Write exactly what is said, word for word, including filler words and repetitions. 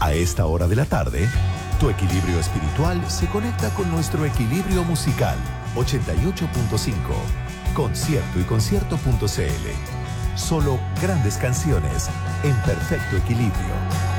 A esta hora de la tarde, tu equilibrio espiritual se conecta con nuestro equilibrio musical. ochenta y ocho punto cinco. Concierto y concierto punto c l. Solo grandes canciones en perfecto equilibrio.